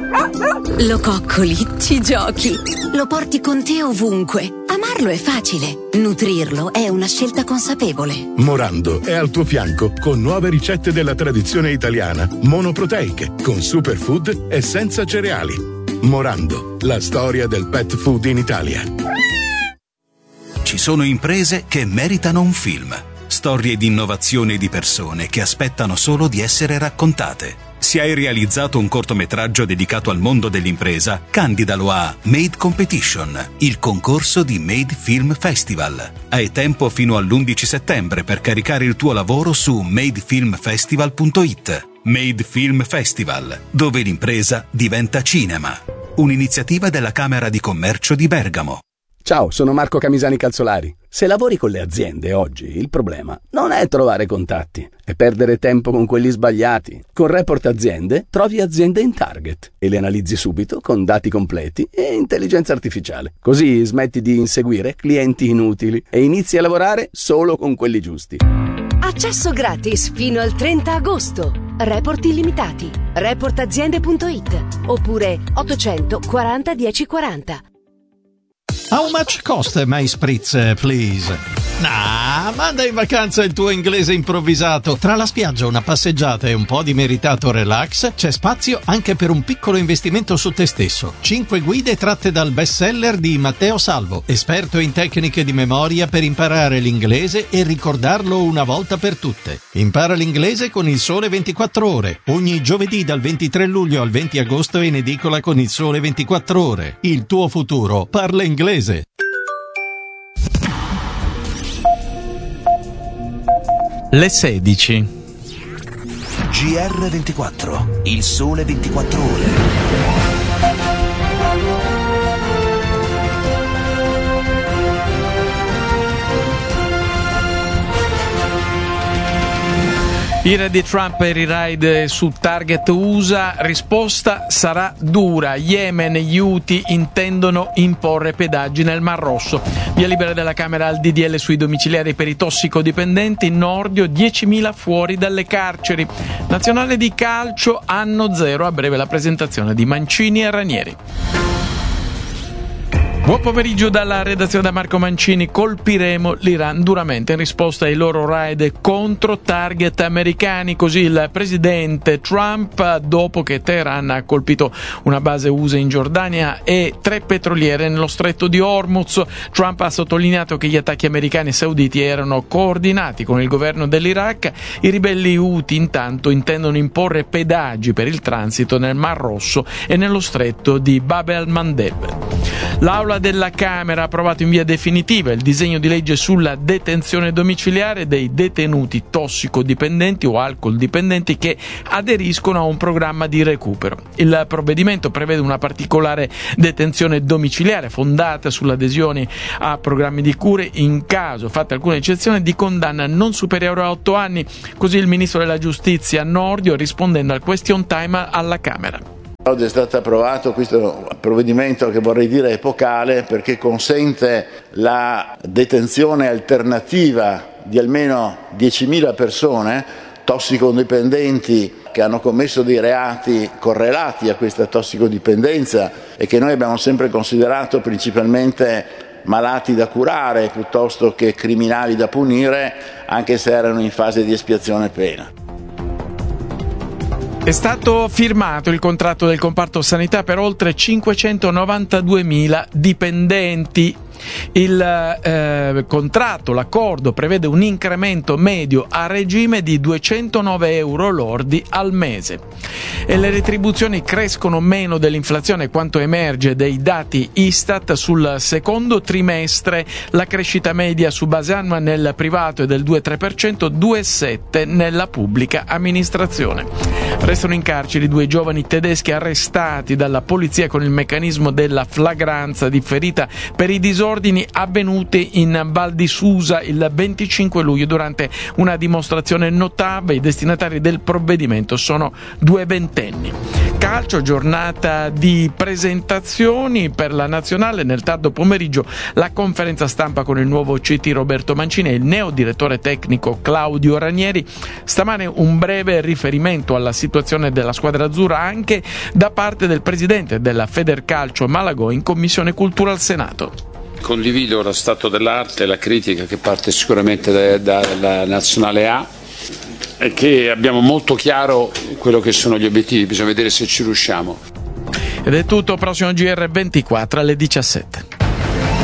Lo coccoli, ci giochi, lo porti con te ovunque. Amarlo è facile, nutrirlo è una scelta consapevole. Morando è al tuo fianco con nuove ricette della tradizione italiana, monoproteiche, con superfood e senza cereali. Morando, la storia del pet food in Italia. Ci sono imprese che meritano un film. Storie di innovazione e di persone che aspettano solo di essere raccontate. Se hai realizzato un cortometraggio dedicato al mondo dell'impresa, candidalo a Made Competition, il concorso di Made Film Festival. Hai tempo fino all'11 settembre per caricare il tuo lavoro su madefilmfestival.it. Made Film Festival, dove l'impresa diventa cinema. Un'iniziativa della Camera di Commercio di Bergamo. Ciao, sono Marco Camisani Calzolari. Se lavori con le aziende oggi, il problema non è trovare contatti, è perdere tempo con quelli sbagliati. Con Report Aziende trovi aziende in target e le analizzi subito con dati completi e intelligenza artificiale. Così smetti di inseguire clienti inutili e inizi a lavorare solo con quelli giusti. Accesso gratis fino al 30 agosto. Report illimitati. Reportaziende.it oppure 840 1040. How much cost my spritz, please? Manda in vacanza il tuo inglese improvvisato. Tra la spiaggia, una passeggiata e un po' di meritato relax, c'è spazio anche per un piccolo investimento su te stesso. 5 guide tratte dal bestseller di Matteo Salvo, esperto in tecniche di memoria per imparare l'inglese e ricordarlo una volta per tutte. Impara l'inglese con Il Sole 24 Ore. Ogni giovedì dal 23 luglio al 20 agosto in edicola con Il Sole 24 Ore. Il tuo futuro parla inglese. Le 16. GR24, Il Sole 24 Ore. Ira di Trump per i raid su target USA, risposta sarà dura. Yemen e gli Houthi intendono imporre pedaggi nel Mar Rosso. Via libera della Camera al DDL sui domiciliari per i tossicodipendenti, Nordio 10.000 fuori dalle carceri. Nazionale di calcio, anno zero, a breve la presentazione di Mancini e Ranieri. Buon pomeriggio dalla redazione da Marco Mancini. Colpiremo l'Iran duramente in risposta ai loro raid contro target americani. Così il presidente Trump, dopo che Teheran ha colpito una base USA in Giordania e 3 petroliere nello stretto di Hormuz. Trump ha sottolineato che gli attacchi americani e sauditi erano coordinati con il governo dell'Iraq. I ribelli Houthi intanto intendono imporre pedaggi per il transito nel Mar Rosso e nello stretto di Bab el-Mandeb. L'Aula della Camera ha approvato in via definitiva il disegno di legge sulla detenzione domiciliare dei detenuti tossicodipendenti o alcoldipendenti che aderiscono a un programma di recupero. Il provvedimento prevede una particolare detenzione domiciliare fondata sull'adesione a programmi di cure in caso, fatte alcune eccezioni, di condanna non superiore a 8 anni. Così il ministro della Giustizia Nordio, rispondendo al question time alla Camera. Oggi è stato approvato questo provvedimento che vorrei dire epocale, perché consente la detenzione alternativa di almeno 10.000 persone tossicodipendenti che hanno commesso dei reati correlati a questa tossicodipendenza e che noi abbiamo sempre considerato principalmente malati da curare piuttosto che criminali da punire, anche se erano in fase di espiazione pena. È stato firmato il contratto del comparto sanità per oltre 592.000 dipendenti. Il contratto, l'accordo, prevede un incremento medio a regime di 209 euro lordi al mese. E le retribuzioni crescono meno dell'inflazione, quanto emerge dai dati Istat sul secondo trimestre. La crescita media su base annua nel privato è del 2,3%, 2,7% nella pubblica amministrazione. Restano in carcere 2 giovani tedeschi arrestati dalla polizia con il meccanismo della flagranza differita per i disordini avvenuti in Val di Susa il 25 luglio durante una dimostrazione notabile. I destinatari del provvedimento sono 2 ventenni. calcio, giornata di presentazioni per la nazionale. Nel tardo pomeriggio la conferenza stampa con il nuovo CT Roberto Mancini e il neo direttore tecnico Claudio Ranieri. Stamane un breve riferimento alla situazione della squadra azzurra anche da parte del presidente della Federcalcio Malagò in Commissione Cultura al Senato. Condivido lo stato dell'arte e la critica che parte sicuramente dalla Nazionale A e che abbiamo molto chiaro quello che sono gli obiettivi, bisogna vedere se ci riusciamo. Ed è tutto, prossimo GR24 alle 17.